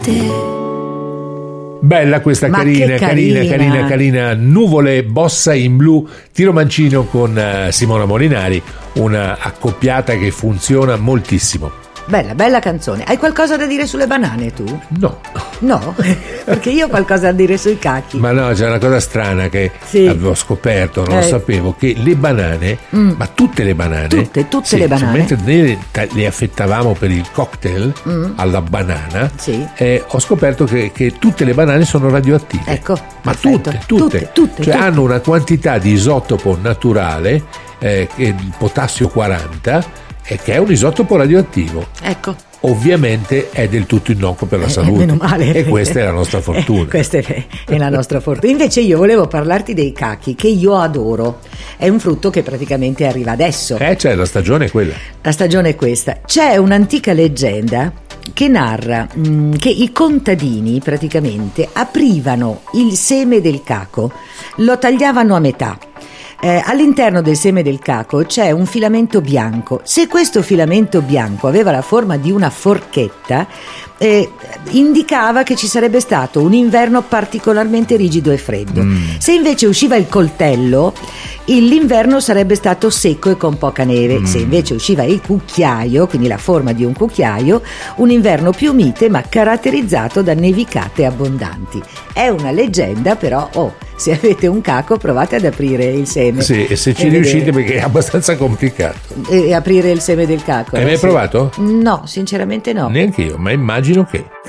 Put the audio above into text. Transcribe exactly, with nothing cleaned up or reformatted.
Bella questa, Ma carina, che carina, carina, carina, carina. Nuvole Bossa in blu, tiro mancino con uh, Simona Molinari, una accoppiata che funziona moltissimo. Bella, bella canzone. Hai qualcosa da dire sulle banane tu? No. No? Perché io ho qualcosa da dire sui cachi. Ma no, c'è una cosa strana che Sì. avevo scoperto, non Eh. lo sapevo, che le banane, Mm. ma tutte le banane, Tutte, tutte sì, le banane. mentre noi le, ta- le affettavamo per il cocktail Mm. alla banana, Sì. eh, ho scoperto che, che tutte le banane sono radioattive. Ecco, Ma perfetto. tutte, tutte, Tutte, tutte, cioè tutte. hanno una quantità di isotopo naturale, eh, che è il potassio quaranta, e che è un isotopo radioattivo. Ecco. Ovviamente è del tutto innocuo per la Eh, salute, meno male. e questa è la nostra fortuna. Eh, questa è, è la nostra fortuna. Invece io volevo parlarti dei cachi, che io adoro. È un frutto che praticamente arriva adesso. Eh, cioè, la stagione è quella. La stagione è questa. C'è un'antica leggenda che narra mh, che i contadini praticamente aprivano il seme del caco, lo tagliavano a metà. Eh, all'interno del seme del caco c'è un filamento bianco. Se questo filamento bianco aveva la forma di una forchetta, eh, indicava che ci sarebbe stato un inverno particolarmente rigido e freddo. Mm. Se invece usciva il coltello, il- l'inverno sarebbe stato secco e con poca neve. Mm. Se invece usciva il cucchiaio, quindi la forma di un cucchiaio, un inverno più mite ma caratterizzato da nevicate abbondanti. È una leggenda, però oh, se avete un caco provate ad aprire il seme. Sì, e se ci E riuscite, vedere- perché è abbastanza complicato. e aprire il seme del caco. Hai eh, mai sì. provato? No, sinceramente no. Neanche io, ma immagino che.